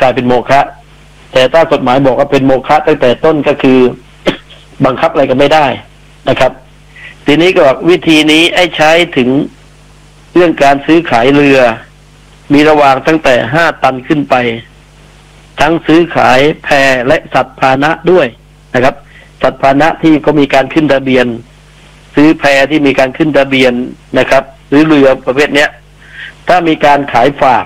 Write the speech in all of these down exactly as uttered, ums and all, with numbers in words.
ลายเป็นโมฆะแต่ถ้ากฎหมายบอกว่าเป็นโมฆะตั้งแต่ต้นก็คือ บังคับอะไรก็ไม่ได้นะครับทีนี้ก็วิธีนี้ไอ้ใช้ถึงเรื่องการซื้อขายเรือมีระหว่างตั้งแต่ห้าตันขึ้นไปทั้งซื้อขายแพและสัตว์พาหนะด้วยนะครับสัตว์พาหนะที่ก็มีการขึ้นทะเบียนซื้อแพที่มีการขึ้นทะเบียนนะครับหรือเรือประเภทเนี้ยถ้ามีการขายฝาก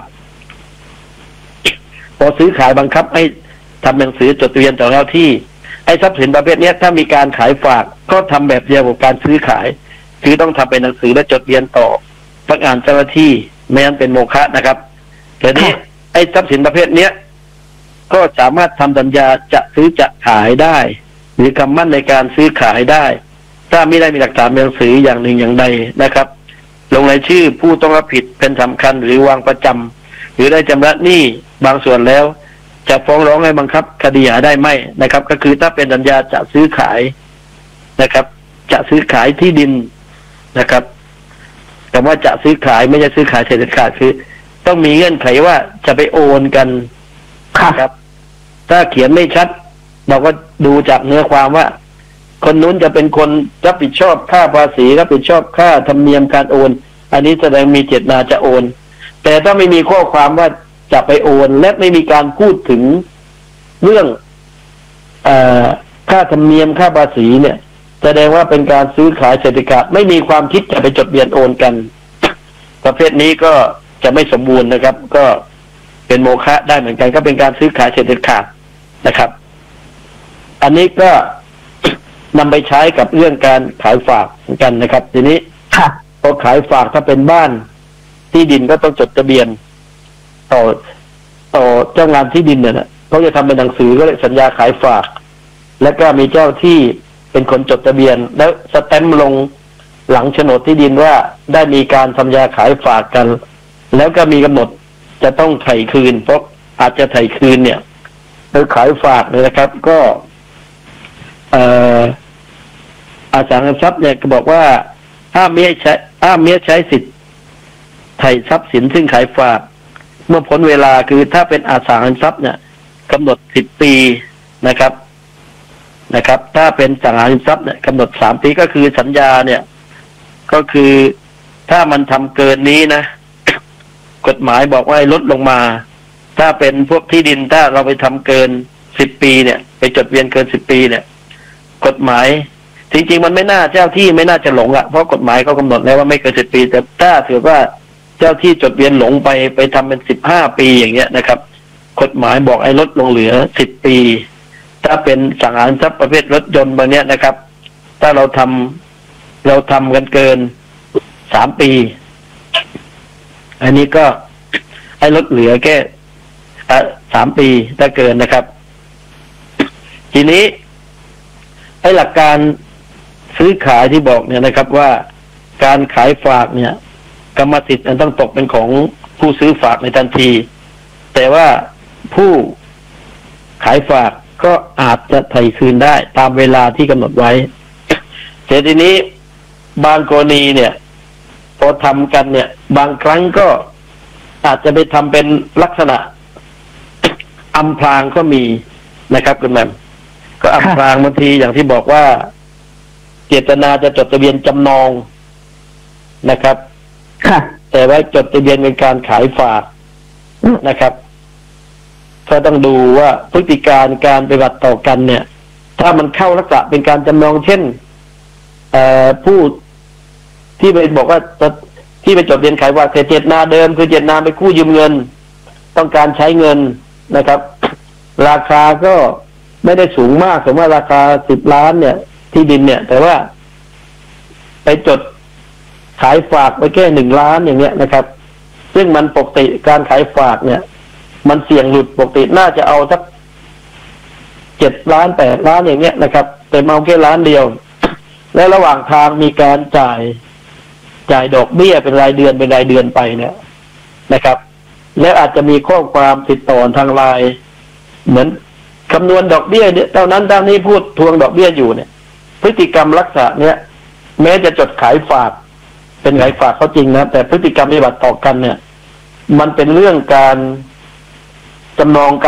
พอซื้อขายบังคับให้ทำหนังสือจดทะเบียนต่อเจ้าที่ไอ้ทรัพย์สินประเภทนี้ถ้ามีการขายฝากก็ทำแบบเดียวกับการซื้อขายคือต้องทำเป็นหนังสือและจดทะเบียนต่อพนักงานเจ้าหน้าที่ไม่งั้นเป็นโมฆะนะครับแต่นี้ไอ้ทรัพย์สินประเภทเนี้ยก็สามารถทำสัญญาจะซื้อจะขายได้หรือคำมั่นในการซื้อขายได้ถ้าไม่ได้มีหลักฐานเป็นหนังสืออย่างหนึ่งอย่างใดนะครับลงรายชื่อผู้ต้องรับผิดเป็นสำคัญหรือวางประจำหรือได้ชำระหนี้บางส่วนแล้วจะฟ้องร้องให้บังคับคดีหาได้ไหมนะครับก็คือถ้าเป็นสัญญาจะซื้อขายนะครับจะซื้อขายที่ดินนะครับแต่ว่าจะซื้อขายไม่ใช่ซื้อขายเศรษฐกิจคือต้องมีเงื่อนไขว่าจะไปโอนกันครับถ้าเขียนไม่ชัดเราก็ดูจากเนื้อความว่าคนนู้นจะเป็นคนรับผิดชอบค่าภาษีรับผิดชอบค่าธรรมเนียมการโอนอันนี้แสดงมีเจตนาจะโอนแต่ถ้าไม่มีข้อความว่าจะไปโอนและไม่มีการพูดถึงเรื่องเอ่อค่าธรรมเนียมค่าภาษีเนี่ยแสดงว่าเป็นการซื้อขายเศรษฐกิจไม่มีความคิดจะไปจดทะเบียนโอนกันประเภทนี้ก็จะไม่สมบูรณ์นะครับก็เป็นโมฆะได้เหมือนกันก็เป็นการซื้อขายเศรษฐกิจนะครับอันนี้ก็นำไปใช้กับเรื่องการขายฝากเหมือนกันนะครับทีนี้พอขายฝากถ้าเป็นบ้านที่ดินก็ต้องจดทะเบียนต่อต่อเจ้างานที่ดินเนี่ยเขาจะทำเป็นหนังสือก็เลยสัญญาขายฝากแล้วก็มีเจ้าที่เป็นคนจดทะเบียนแล้วสแตมป์ลงหลังโฉนดที่ดินว่าได้มีการสัญญาขายฝากกันแล้วก็มีกำหนดจะต้องไถ่คืนเพราะอาจจะไถ่คืนเนี่ยโดยขายฝากเลยนะครับก็เอ่ออสังหาริมทรัพย์เนี่ยก็บอกว่าห้ามมิให้ใช้ห้ามมิให้ใช้สิทธิ์ไถ่ทรัพย์สินซึ่งขายฝากเมื่อพ้นเวลาคือถ้าเป็นอสังหาริมทรัพย์เนี่ยกำหนดสิบปีนะครับนะครับถ้าเป็นอสังหาริมทรัพย์เนี่ยกำหนดสามปีก็คือสัญญาเนี่ยก็คือถ้ามันทำเกินนี้นะกฎหมายบอกว่าให้ลดลงมาถ้าเป็นพวกที่ดินถ้าเราไปทำเกินสิบปีเนี่ยไปจดทะเบียนเกินสิบปีเนี่ยกฎหมายจริงๆมันไม่น่าเจ้าที่ไม่น่าจะหลงอ่ะเพราะกฎหมายเขากำหนดแล้วว่าไม่เกินสิบปีแต่ถ้าถือว่าเจ้าที่จดทะเบียนหลงไปไปทำเป็นสิบห้าปีอย่างเงี้ยนะครับกฎหมายบอกให้ลดลงเหลือสิบปีถ้าเป็นสังหาริมทรัพย์ประเภทรถยนต์บางเนี้ยนะครับถ้าเราทำเราทำกันเกินสามปีอันนี้ก็ให้ลดเหลือแค่สามปีถ้าเกินนะครับทีนี้ไอ้หลักการซื้อขายที่บอกเนี่ยนะครับว่าการขายฝากเนี่ยกรรมสิทธิ์มันต้องตกเป็นของผู้ซื้อฝากในทันทีแต่ว่าผู้ขายฝากก็อาจจะไถ่คืนได้ตามเวลาที่กำหนดไว้แต่ทีนี้บางกรณีเนี่ยพอทำกันเนี่ยบางครั้งก็อาจจะไปทำเป็นลักษณะอำพรางก็มีนะครับคุณแม่ก็อำพรางบางทีอย่างที่บอกว่าเจตนาจะจดทะเบียนจำนองนะครับแต่ว่าจดทะเบียนเป็นการขายฝากนะครับก็ต้องดูว่าพฤติการการปฏิบัติต่อกันเนี่ยถ้ามันเข้าลักษณะเป็นการจำนองเช่นผู้ที่ไปบอกว่าที่ไปจดทะเบียนขายฝากแต่เจตนาเดิมคือเจตนาไปกู้ยืมเงินต้องการใช้เงินนะครับราคาก็ไม่ได้สูงมากสมมติว่าราคาสิบล้านเนี่ยที่ดินเนี่ยแต่ว่าไปจดขายฝากไปแค่หนึ่งล้านอย่างเงี้ยนะครับซึ่งมันปกติการขายฝากเนี่ยมันเสี่ยงหลุดปกติน่าจะเอาสักเจ็ดล้านแปดล้านอย่างเงี้ยนะครับแต่เอาแค่ล้านเดียวและระหว่างทางมีการจ่ายจ่ายดอกเบี้ยเป็นรายเดือนเป็นรายเดือนไปเนี่ยนะครับแล้วอาจจะมีข้อความติดต่อทางไลน์เหมือนคำนวณดอกเบี้ยเนี่ยเท่านั้นเท่านี้พูดทวงดอกเบี้ยอยู่เนี่ยพฤติกรรมลักษณะเนี้ยแม้จะจดขายฝากเป็นขายฝากเขาจริงนะแต่พฤติกรรมปฏิบัติต่อกันเนี่ยมันเป็นเรื่องการจำนอง